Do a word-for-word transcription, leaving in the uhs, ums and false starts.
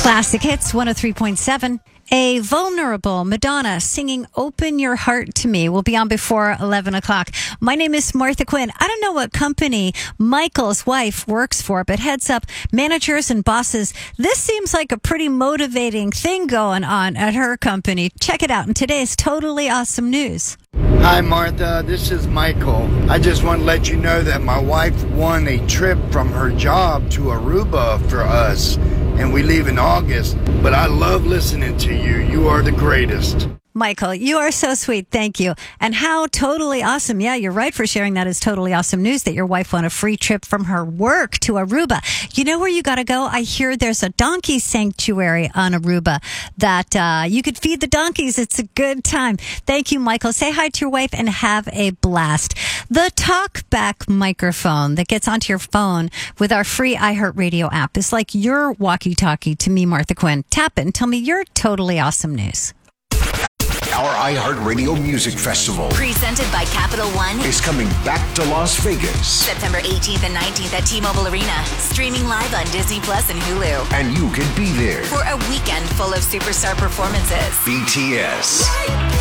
Classic Hits one oh three point seven. A vulnerable Madonna singing Open Your Heart to Me will be on before eleven o'clock. My name is Martha Quinn. I don't know what company Michael's wife works for, but heads up, managers and bosses, this seems like a pretty motivating thing going on at her company. Check it out in today's Totally Awesome News. Hi, Martha. This is Michael. I just want to let you know that my wife won a trip from her job to Aruba for us, and we leave in August. But I love listening to you. You are the greatest. Michael, you are so sweet. Thank you. And how totally awesome. Yeah, you're right for sharing that as totally awesome news that your wife won a free trip from her work to Aruba. You know where you got to go? I hear there's a donkey sanctuary on Aruba that uh, you could feed the donkeys. It's a good time. Thank you, Michael. Say hi to your wife and have a blast. The TalkBack microphone that gets onto your phone with our free iHeartRadio app is like your walkie-talkie to me, Martha Quinn. Tap it and tell me your totally awesome news. Our iHeartRadio Music Festival, presented by Capital One, is coming back to Las Vegas. September eighteenth and nineteenth at T-Mobile Arena. Streaming live on Disney Plus and Hulu. And you can be there for a weekend full of superstar performances. B T S,